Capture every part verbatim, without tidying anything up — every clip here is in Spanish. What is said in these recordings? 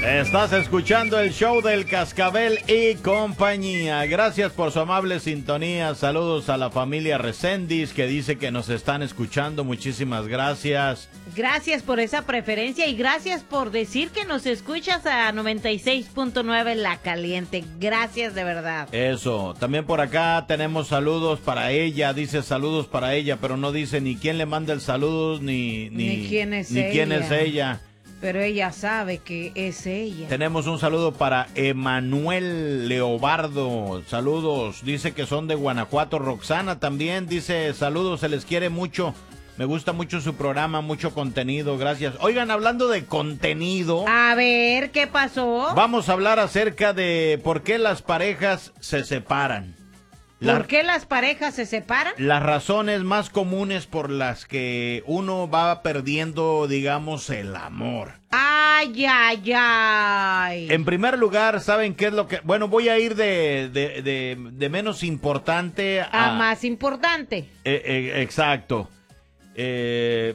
Estás escuchando el show del Cascabel y compañía. Gracias por su amable sintonía. Saludos a la familia Reséndiz que dice que nos están escuchando. Muchísimas gracias. Gracias por esa preferencia y gracias por decir que nos escuchas a noventa y seis punto nueve La Caliente. Gracias de verdad. Eso. También por acá tenemos saludos para ella. Dice saludos para ella, pero no dice ni quién le manda el saludo ni, ni, Ni quién es ni ella. quién es ella. Pero ella sabe que es ella. Tenemos un saludo para Emanuel Leobardo. Saludos. Dice que son de Guanajuato. Roxana también dice saludos, se les quiere mucho. Me gusta mucho su programa, mucho contenido. Gracias. Oigan, hablando de contenido. A ver, ¿qué pasó? Vamos a hablar acerca de por qué las parejas se separan. ¿Por La, qué las parejas se separan? Las razones más comunes por las que uno va perdiendo, digamos, el amor. Ay, ay, ay. En primer lugar, ¿saben qué es lo que...? Bueno, voy a ir de, de, de, de menos importante a... A más importante. Eh, eh, exacto. Eh,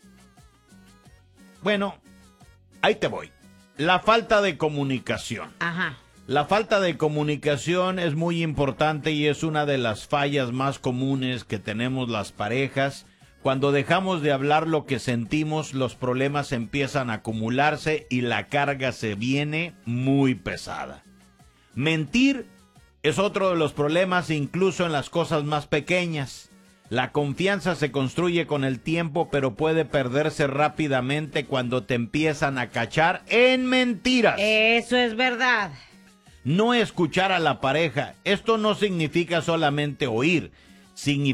bueno, ahí te voy. La falta de comunicación. Ajá. La falta de comunicación es muy importante y es una de las fallas más comunes que tenemos las parejas. Cuando dejamos de hablar lo que sentimos, los problemas empiezan a acumularse y la carga se viene muy pesada. Mentir es otro de los problemas, incluso en las cosas más pequeñas. La confianza se construye con el tiempo, pero puede perderse rápidamente cuando te empiezan a cachar en mentiras. Eso es verdad. No escuchar a la pareja. Esto no significa solamente oír, significa